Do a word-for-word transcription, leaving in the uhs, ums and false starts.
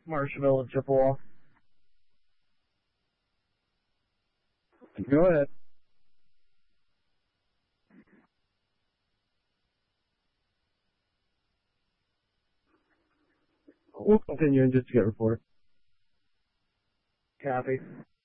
Marshville and Chippewa. Go ahead. We'll continue and just get report. Copy.